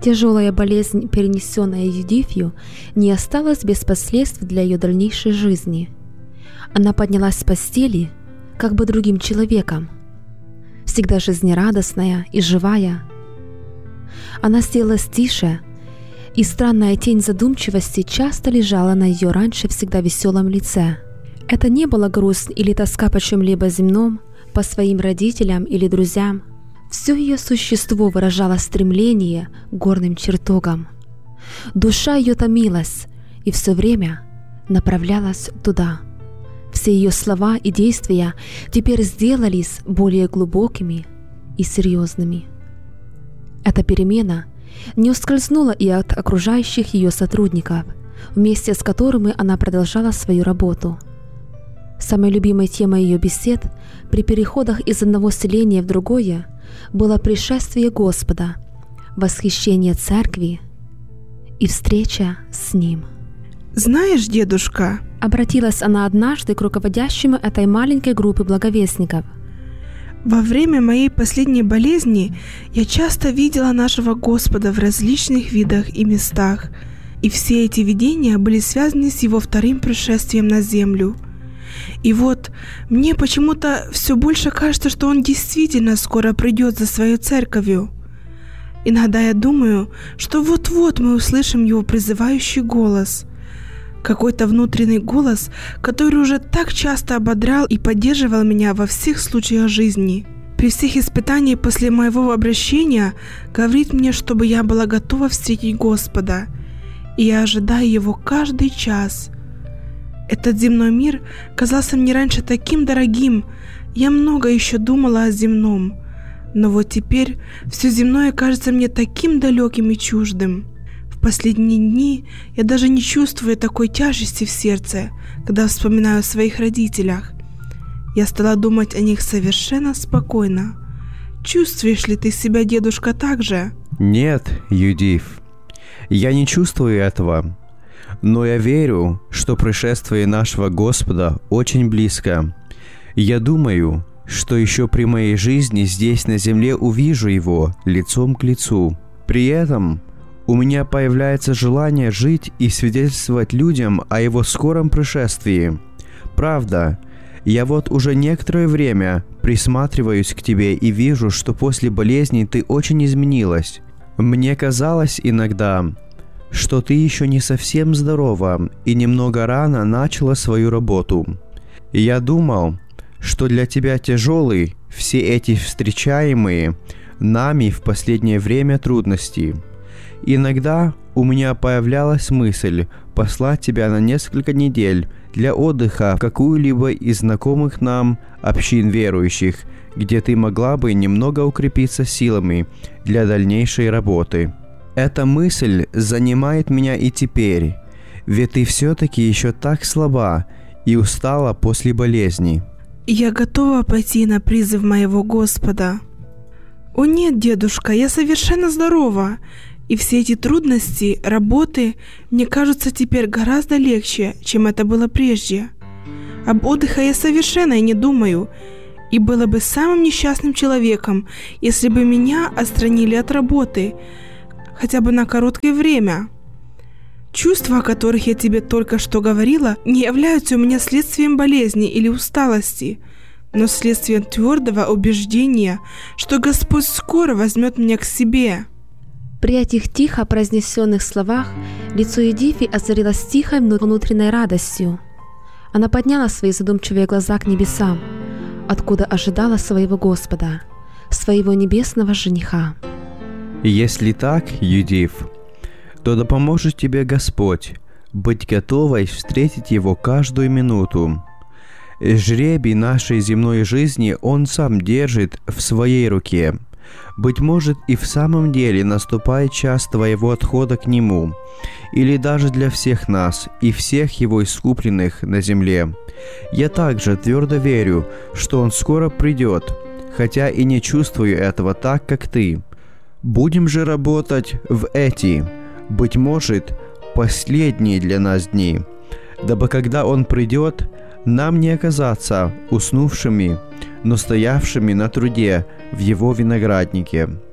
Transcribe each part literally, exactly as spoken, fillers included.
Тяжелая болезнь, перенесенная Юдифью, не осталась без последствий для ее дальнейшей жизни. Она поднялась с постели, как бы другим человеком, всегда жизнерадостная и живая. Она сделалась тише, и странная тень задумчивости часто лежала на ее раньше всегда веселом лице. Это не была грусть или тоска по чем-либо земном, по своим родителям или друзьям. Все ее существо выражало стремление к горным чертогам. Душа ее томилась и все время направлялась туда. Все ее слова и действия теперь сделались более глубокими и серьезными. Эта перемена не ускользнула и от окружающих ее сотрудников, вместе с которыми она продолжала свою работу. Самой любимой темой ее бесед при переходах из одного селения в другое было пришествие Господа, восхищение церкви и встреча с Ним. «Знаешь, дедушка...» — обратилась она однажды к руководящему этой маленькой группы благовестников. «Во время моей последней болезни я часто видела нашего Господа в различных видах и местах, и все эти видения были связаны с Его вторым пришествием на землю. И вот мне почему-то все больше кажется, что Он действительно скоро придет за Своей церковью. Иногда я думаю, что вот-вот мы услышим Его призывающий голос, какой-то внутренний голос, который уже так часто ободрял и поддерживал меня во всех случаях жизни. При всех испытаниях после моего обращения говорит мне, чтобы я была готова встретить Господа, и я ожидаю Его каждый час. Этот земной мир казался мне раньше таким дорогим, я много еще думала о земном, но вот теперь все земное кажется мне таким далеким и чуждым. В последние дни я даже не чувствую такой тяжести в сердце, когда вспоминаю о своих родителях. Я стала думать о них совершенно спокойно. Чувствуешь ли ты себя, дедушка, так же?» «Нет, Юдиф, я не чувствую этого. Но я верю, что пришествие нашего Господа очень близко. Я думаю, что еще при моей жизни здесь на земле увижу Его лицом к лицу. При этом у меня появляется желание жить и свидетельствовать людям о Его скором пришествии. Правда, я вот уже некоторое время присматриваюсь к тебе и вижу, что после болезни ты очень изменилась. Мне казалось иногда, что ты еще не совсем здорова и немного рано начала свою работу. Я думал, что для тебя тяжелы все эти встречаемые нами в последнее время трудности. Иногда у меня появлялась мысль послать тебя на несколько недель для отдыха в какую-либо из знакомых нам общин верующих, где ты могла бы немного укрепиться силами для дальнейшей работы. Эта мысль занимает меня и теперь, ведь ты все-таки еще так слаба и устала после болезни». «Я готова пойти на призыв моего Господа». «О нет, дедушка, я совершенно здорова, и все эти трудности, работы мне кажутся теперь гораздо легче, чем это было прежде. Об отдыхе я совершенно и не думаю, и было бы самым несчастным человеком, если бы меня отстранили от работы, хотя бы на короткое время. Чувства, о которых я тебе только что говорила, не являются у меня следствием болезни или усталости, но следствием твердого убеждения, что Господь скоро возьмет меня к себе». При этих тихо произнесенных словах лицо Юдифи озарилось тихой внутренней радостью. Она подняла свои задумчивые глаза к небесам, откуда ожидала своего Господа, своего небесного жениха. «Если так, Юдиф, то да поможет тебе Господь быть готовой встретить Его каждую минуту. Жребий нашей земной жизни Он сам держит в своей руке. Быть может, и в самом деле наступает час твоего отхода к Нему, или даже для всех нас и всех Его искупленных на земле. Я также твердо верю, что Он скоро придет, хотя и не чувствую этого так, как ты. Будем же работать в эти, быть может, последние для нас дни, дабы когда Он придет, нам не оказаться уснувшими, но стоявшими на труде в Его винограднике.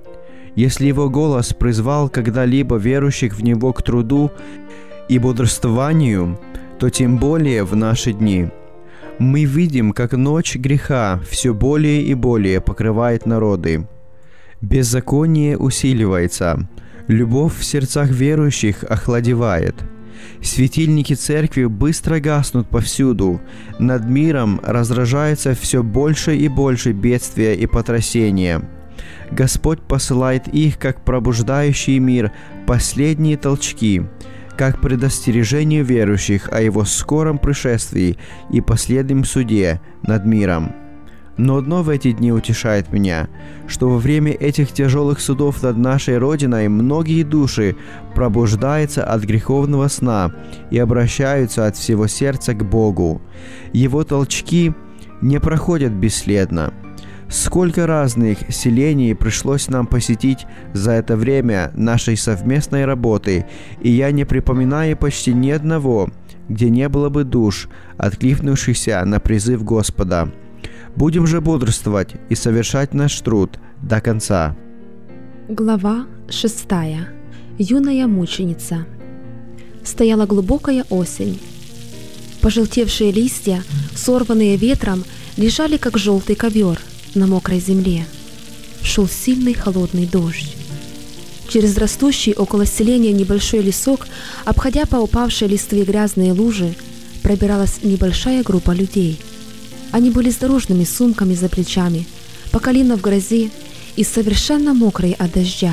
Если Его голос призвал когда-либо верующих в Него к труду и бодрствованию, то тем более в наши дни. Мы видим, как ночь греха все более и более покрывает народы. Беззаконие усиливается, любовь в сердцах верующих охладевает. Светильники церкви быстро гаснут повсюду, над миром разражается все больше и больше бедствия и потрясения. Господь посылает их, как пробуждающий мир, последние толчки, как предостережение верующих о Его скором пришествии и последнем суде над миром. Но одно в эти дни утешает меня, что во время этих тяжелых судов над нашей Родиной многие души пробуждаются от греховного сна и обращаются от всего сердца к Богу. Его толчки не проходят бесследно. Сколько разных селений пришлось нам посетить за это время нашей совместной работы, и я не припоминаю почти ни одного, где не было бы душ, откликнувшихся на призыв Господа. Будем же бодрствовать и совершать наш труд до конца. Глава шестая. Юная мученица. Стояла глубокая осень. Пожелтевшие листья, сорванные ветром, лежали как желтый ковер на мокрой земле. Шел сильный холодный дождь. Через растущий около селения небольшой лесок, обходя по упавшей листве грязные лужи, пробиралась небольшая группа людей. Они были с дорожными сумками за плечами, по колено в грязи и совершенно мокрые от дождя.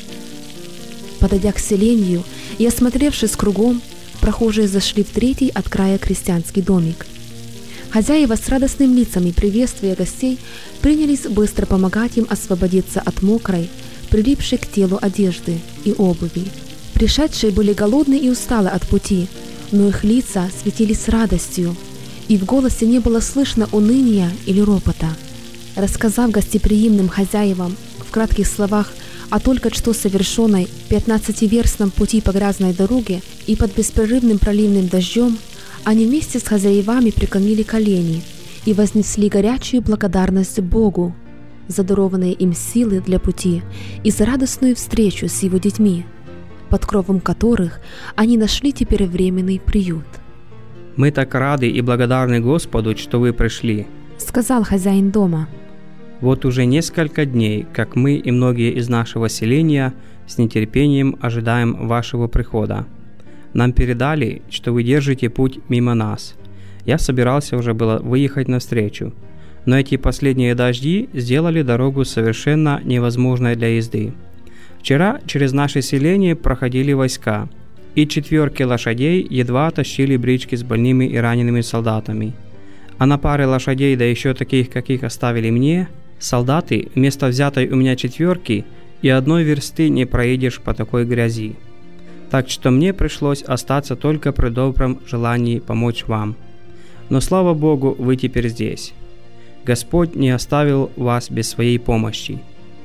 Подойдя к селению и осмотревшись кругом, прохожие зашли в третий от края крестьянский домик. Хозяева с радостными лицами, приветствуя гостей, принялись быстро помогать им освободиться от мокрой, прилипшей к телу одежды и обуви. Пришедшие были голодны и усталы от пути, но их лица светились радостью, и в голосе не было слышно уныния или ропота. Рассказав гостеприимным хозяевам в кратких словах о только что совершенной пятнадцативерстном пути по грязной дороге и под беспрерывным проливным дождем, они вместе с хозяевами преклонили колени и вознесли горячую благодарность Богу за дарованные им силы для пути и за радостную встречу с Его детьми, под кровом которых они нашли теперь временный приют. «Мы так рады и благодарны Господу, что вы пришли», — сказал хозяин дома. «Вот уже несколько дней, как мы и многие из нашего селения с нетерпением ожидаем вашего прихода. Нам передали, что вы держите путь мимо нас. Я собирался уже было выехать навстречу, но эти последние дожди сделали дорогу совершенно невозможной для езды. Вчера через наше селение проходили войска, и четверки лошадей едва тащили брички с больными и ранеными солдатами. А на паре лошадей, да еще таких, каких оставили мне, солдаты вместо взятой у меня четверки и одной версты не проедешь по такой грязи. Так что мне пришлось остаться только при добром желании помочь вам. Но слава Богу, вы теперь здесь. Господь не оставил вас без своей помощи.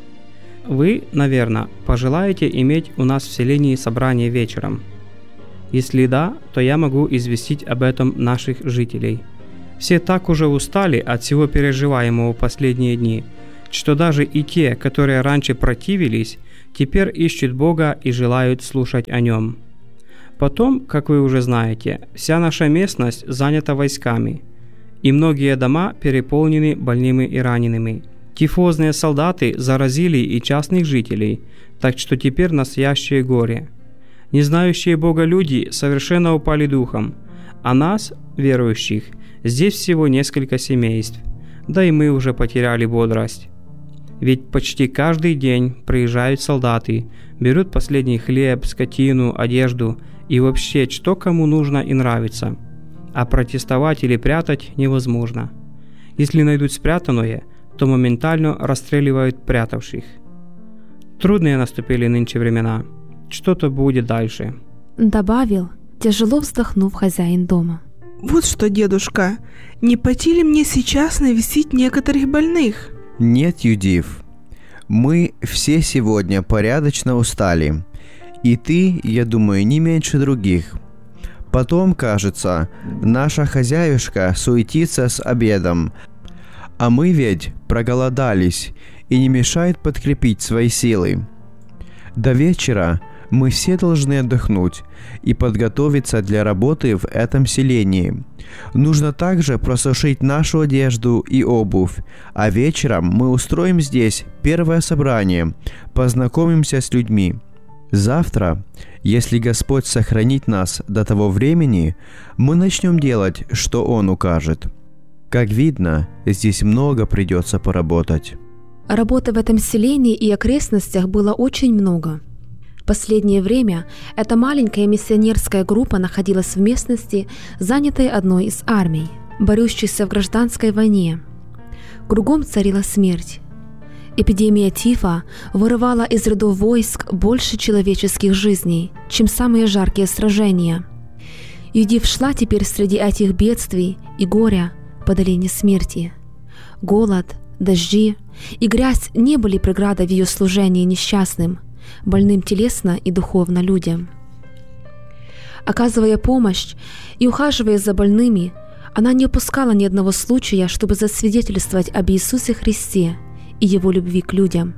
Вы, наверное, пожелаете иметь у нас в селении собрание вечером. Если да, то я могу известить об этом наших жителей. Все так уже устали от всего переживаемого последние дни, что даже и те, которые раньше противились, теперь ищут Бога и желают слушать о Нем. Потом, как вы уже знаете, вся наша местность занята войсками, и многие дома переполнены больными и ранеными. Тифозные солдаты заразили и частных жителей, так что теперь настоящее горе. Не знающие Бога люди совершенно упали духом, а нас, верующих, здесь всего несколько семейств, да и мы уже потеряли бодрость. Ведь почти каждый день приезжают солдаты, берут последний хлеб, скотину, одежду и вообще, что кому нужно и нравится. А протестовать или прятать невозможно. Если найдут спрятанное, то моментально расстреливают прятавших. Трудные наступили нынче времена. Что-то будет дальше», — добавил, тяжело вздохнув хозяин дома. «Вот что, дедушка, не пойти ли мне сейчас навестить некоторых больных?» «Нет, Юдив, мы все сегодня порядочно устали, и ты, я думаю, не меньше других. Потом, кажется, наша хозяюшка суетится с обедом, а мы ведь проголодались, и не мешает подкрепить свои силы. До вечера мы все должны отдохнуть и подготовиться для работы в этом селении. Нужно также просушить нашу одежду и обувь, а вечером мы устроим здесь первое собрание, познакомимся с людьми. Завтра, если Господь сохранит нас до того времени, мы начнем делать, что Он укажет. Как видно, здесь много придется поработать. Работы в этом селении и окрестностях было очень много. В последнее время эта маленькая миссионерская группа находилась в местности, занятой одной из армий, борющейся в гражданской войне. Кругом царила смерть. Эпидемия тифа вырывала из рядов войск больше человеческих жизней, чем самые жаркие сражения. Юдив шла теперь среди этих бедствий и горя по долине смерти. Голод, дожди и грязь не были преградой в ее служении несчастным, больным телесно и духовно людям. Оказывая помощь и ухаживая за больными, она не упускала ни одного случая, чтобы засвидетельствовать об Иисусе Христе и Его любви к людям.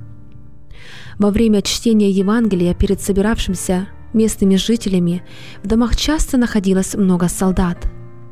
Во время чтения Евангелия перед собиравшимся местными жителями в домах часто находилось много солдат.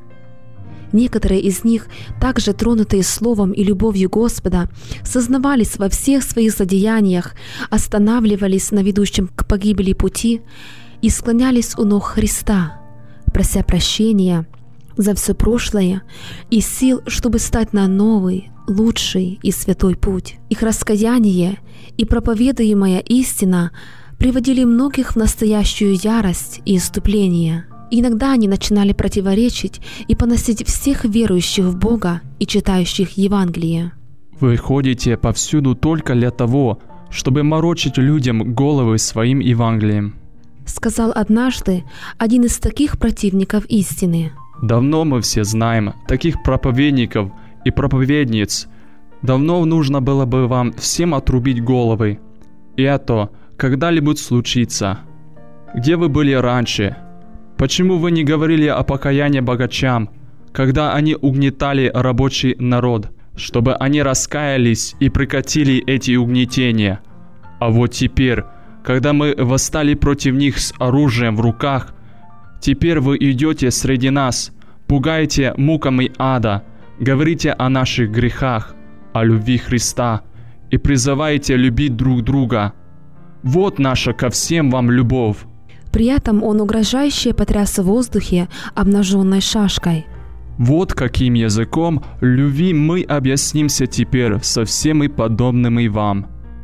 Некоторые из них, также тронутые словом и любовью Господа, сознавались во всех своих злодеяниях, останавливались на ведущем к погибели пути и склонялись у ног Христа, прося прощения за все прошлое и сил, чтобы стать на новый, лучший и святой путь. Их раскаяние и проповедуемая истина приводили многих в настоящую ярость и исступление. Иногда они начинали противоречить и поносить всех верующих в Бога и читающих Евангелие. Вы ходите повсюду только для того, чтобы морочить людям головы своим Евангелием, сказал однажды один из таких противников истины. Давно мы все знаем таких проповедников и проповедниц. Давно нужно было бы вам всем отрубить головы. И это когда-либо случится. Где вы были раньше? Почему вы не говорили о покаянии богачам, когда они угнетали рабочий народ, чтобы они раскаялись и прекратили эти угнетения? А вот теперь, когда мы восстали против них с оружием в руках, теперь вы идете среди нас, пугаете муками ада, говорите о наших грехах, о любви Христа и призываете любить друг друга. Вот наша ко всем вам любовь. При этом он угрожающе потряс в воздухе обнаженной шашкой. Вот каким языком любви мы объяснимся теперь со всеми подобными вам.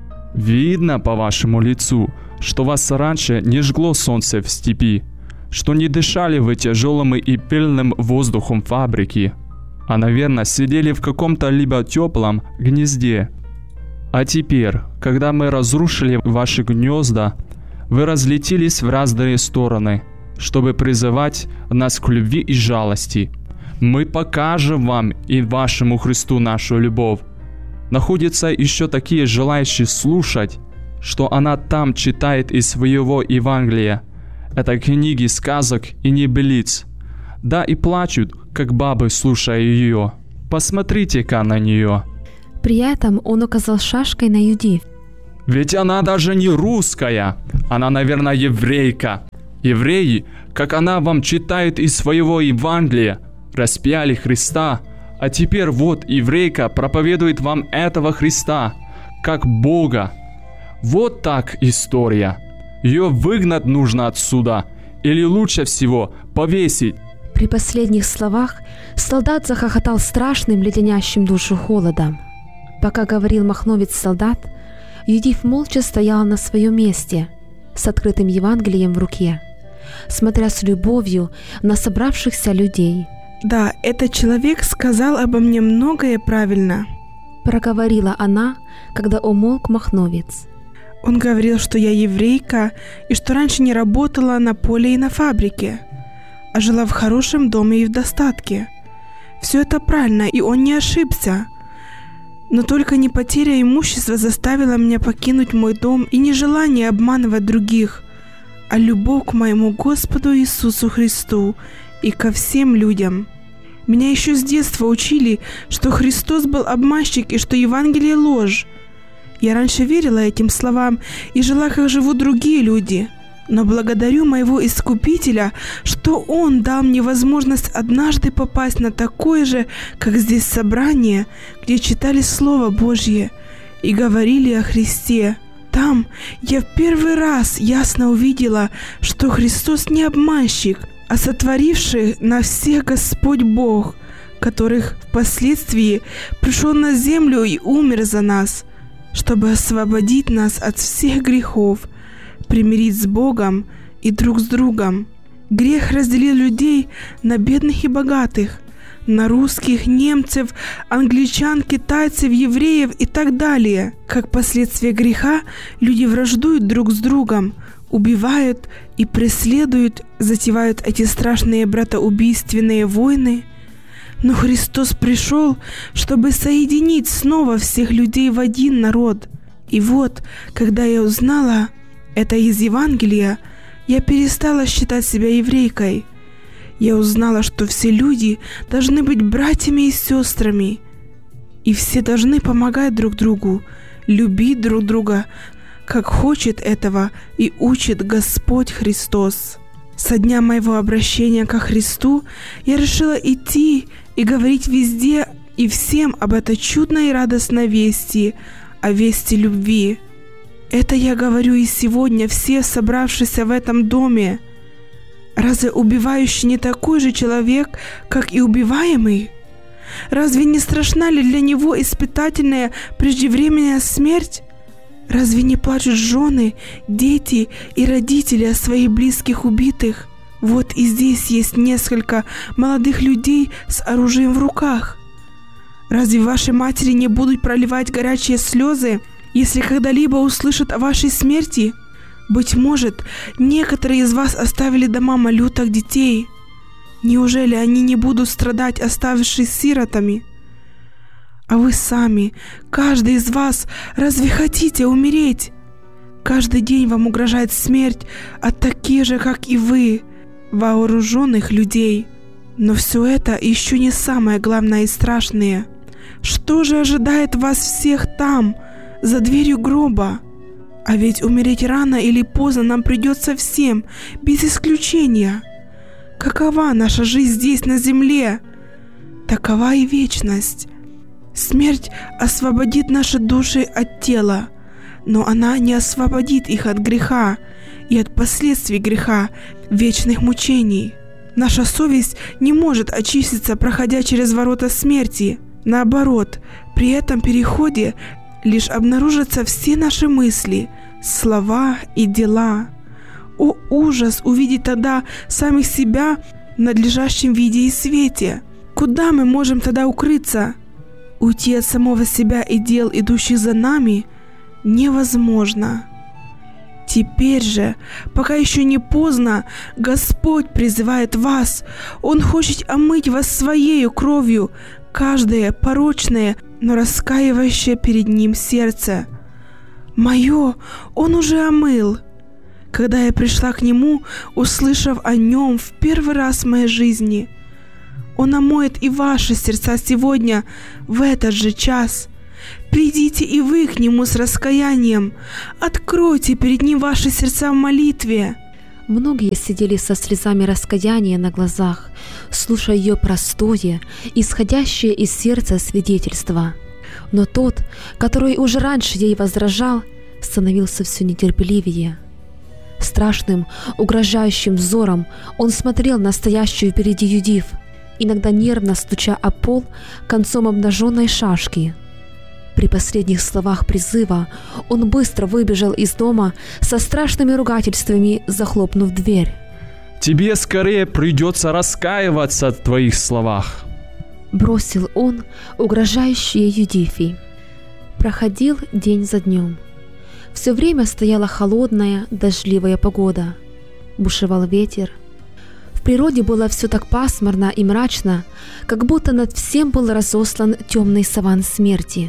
Видно по вашему лицу, что вас раньше не жгло солнце в степи, что не дышали вы тяжелым и пыльным воздухом фабрики, а, наверное, сидели в каком-то либо теплом гнезде. А теперь, когда мы разрушили ваши гнезда, вы разлетелись в разные стороны, чтобы призывать нас к любви и жалости. Мы покажем вам и вашему Христу нашу любовь. Находятся еще такие желающие слушать, что она там читает из своего Евангелия. Это книги сказок и небылиц. Да и плачут, как бабы, слушая ее. Посмотрите-ка на нее. При этом он указал шашкой на Юдив. Ведь она даже не русская. Она, наверное, еврейка. Евреи, как она вам читает из своего Евангелия, распяли Христа, а теперь вот еврейка проповедует вам этого Христа, как Бога. Вот так история. Ее выгнать нужно отсюда, или лучше всего повесить. При последних словах солдат захохотал страшным, леденящим душу холодом. Пока говорил махновец-солдат, Юдив молча стояла на своем месте, с открытым Евангелием в руке, смотря с любовью на собравшихся людей. «Да, этот человек сказал обо мне многое правильно», — проговорила она, когда умолк махновец. «Он говорил, что я еврейка и что раньше не работала на поле и на фабрике, а жила в хорошем доме и в достатке. Все это правильно, и он не ошибся. Но только не потеря имущества заставила меня покинуть мой дом и не желание обманывать других, а любовь к моему Господу Иисусу Христу и ко всем людям. Меня еще с детства учили, что Христос был обманщик и что Евангелие ложь. Я раньше верила этим словам и жила, как живут другие люди. Но благодарю моего Искупителя, что Он дал мне возможность однажды попасть на такое же, как здесь собрание, где читали Слово Божье и говорили о Христе. Там я в первый раз ясно увидела, что Христос не обманщик, а сотворивший на всех Господь Бог, которых впоследствии пришел на землю и умер за нас, чтобы освободить нас от всех грехов, примирить с Богом и друг с другом. Грех разделил людей на бедных и богатых, на русских, немцев, англичан, китайцев, евреев и так далее. Как последствие греха люди враждуют друг с другом, убивают и преследуют, затевают эти страшные братоубийственные войны. Но Христос пришел, чтобы соединить снова всех людей в один народ. И вот, когда я узнала это из Евангелия, я перестала считать себя еврейкой. Я узнала, что все люди должны быть братьями и сестрами, и все должны помогать друг другу, любить друг друга, как хочет этого и учит Господь Христос. Со дня моего обращения ко Христу я решила идти и говорить везде и всем об этой чудной и радостной вести, о вести любви. Это я говорю и сегодня все собравшиеся в этом доме. Разве убивающий не такой же человек, как и убиваемый? Разве не страшна ли для него испытательная преждевременная смерть? Разве не плачут жены, дети и родители о своих близких убитых? Вот и здесь есть несколько молодых людей с оружием в руках. Разве ваши матери не будут проливать горячие слезы, если когда-либо услышат о вашей смерти? Быть может, некоторые из вас оставили дома малюток детей. Неужели они не будут страдать, оставившись сиротами? А вы сами, каждый из вас, разве хотите умереть? Каждый день вам угрожает смерть от таких же, как и вы, вооруженных людей. Но все это еще не самое главное и страшное. Что же ожидает вас всех там, за дверью гроба? А ведь умереть рано или поздно нам придется всем, без исключения. Какова наша жизнь здесь на земле? Такова и вечность. Смерть освободит наши души от тела, но она не освободит их от греха и от последствий греха, вечных мучений. Наша совесть не может очиститься, проходя через ворота смерти. Наоборот, при этом переходе лишь обнаружатся все наши мысли, слова и дела. О, ужас увидеть тогда самих себя в надлежащем виде и свете! Куда мы можем тогда укрыться? Уйти от самого себя и дел, идущих за нами, невозможно. Теперь же, пока еще не поздно, Господь призывает вас. Он хочет омыть вас Своею кровью, каждое порочное, но раскаивающее перед Ним сердце. Мое Он уже омыл. Когда я пришла к Нему, услышав о Нем в первый раз в моей жизни, Он омоет и ваши сердца сегодня, в этот же час. Придите и вы к Нему с раскаянием. Откройте перед Ним ваши сердца в молитве. Многие сидели со слезами раскаяния на глазах, слушая ее простое, исходящее из сердца свидетельство. Но тот, который уже раньше ей возражал, становился все нетерпеливее. Страшным, угрожающим взором он смотрел на стоящую впереди Юдиф, иногда нервно стуча о пол концом обнаженной шашки. При последних словах призыва он быстро выбежал из дома со страшными ругательствами, захлопнув дверь. «Тебе скорее придется раскаиваться в твоих словах», — бросил он, угрожающий Юдифи. Проходил день за днем. Все время стояла холодная, дождливая погода. Бушевал ветер. В природе было все так пасмурно и мрачно, как будто над всем был разослан темный саван смерти.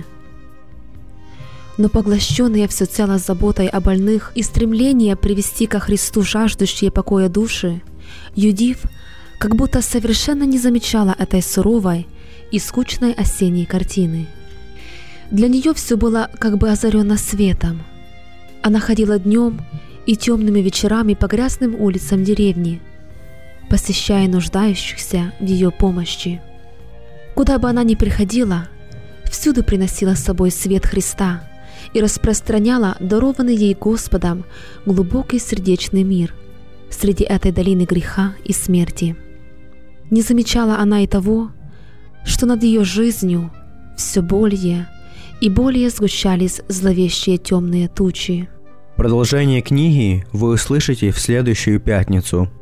Но поглощенные всецело заботой о больных и стремление привести ко Христу жаждущие покоя души, Юдиф как будто совершенно не замечала этой суровой и скучной осенней картины. Для нее все было как бы озарено светом. Она ходила днем и темными вечерами по грязным улицам деревни, посещая нуждающихся в ее помощи. Куда бы она ни приходила, всюду приносила с собой свет Христа и распространяла дарованный ей Господом глубокий сердечный мир среди этой долины греха и смерти. Не замечала она и того, что над ее жизнью все более и более сгущались зловещие темные тучи. Продолжение книги вы услышите в следующую пятницу.